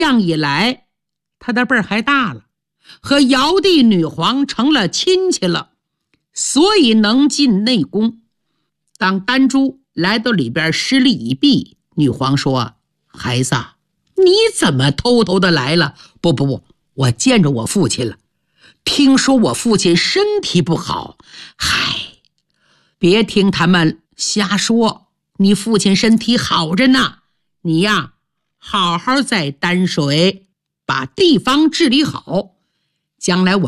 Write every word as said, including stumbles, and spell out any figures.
样一来，他的辈儿还大了，和尧帝女皇成了亲戚了，所以能进内宫。当丹珠来到里边施礼一毕，女皇说：孩子，你怎么偷偷的来了？不不不，我见着我父亲了，听说我父亲身体不好。嗨，别听他们瞎说，你父亲身体好着呢，你呀好好在丹水把地方治理好，将来我